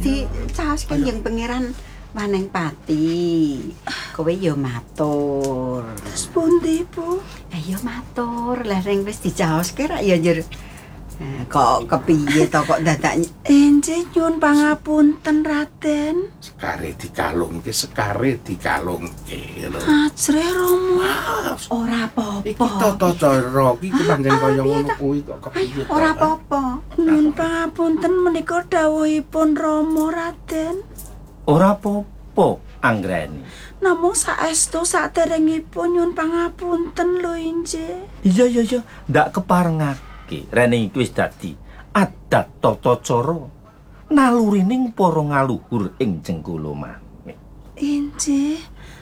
dicaoske njeng pangeran Maneng Pati. Kowe ya matur. Terus pundi, Bu? Ya matur, lah ning wis dicaoske ra ya njur. Kok kepiye to kok dadak Enjih nyuwun pangapunten Raden. Sekare dikalungke lho. Ajre Rama. ora apa-apa. Iki tata cara iki pancen kaya ngono kuwi kok kepiye. Ora apa-apa. Nyuwun pangapunten menika dawuhipun Rama Raden. Ora apa-apa, Anggreni. Namung saestu saderengipun nyuwun pangapunten lho Injih. Iya, ndak keparengake. Rene iki wis dadi adat tata cara nalurining para ngaluhur ing Jengkala Manik. Injih.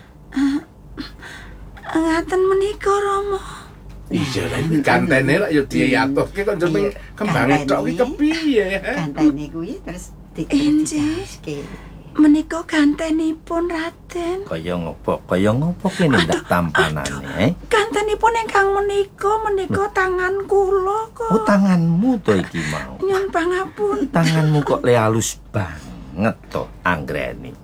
Ngaten menika Rama. Iya lah iki kantene lak ya diaturke kok jeneng kembang tok iki kepiye. Gantene kuwi terus dicaoske. Menika gantenipun Raden. Kaya ngopo kene ndak tampanane, Gantenipun ingkang menika tangan kula kok. Oh, tanganmu to iki mau. Nyuwun pangapunten. Tanganmu kok le halus banget to, Anggreni.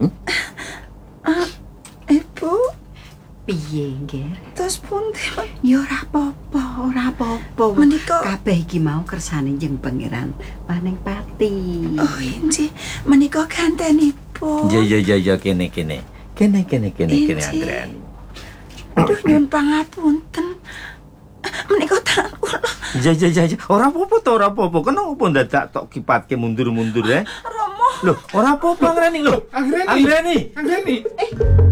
Ibu, Piye, Nger? terus pundi? Ya ora apa-apa. Menika Kabeh iki mau kersane njeng pangeran Maneng Pati. Oh, Injih, menika gantenipun. Ya kene Anggreni. Aduh, nyuwun pangapunten. Menika tangan kula. Ya. Ora apa-apa. Kenapa dadak tok kipatke mundur-mundur ya? Rama. Loh, ora apa-apa Anggreni lho. Anggreni. Anggreni.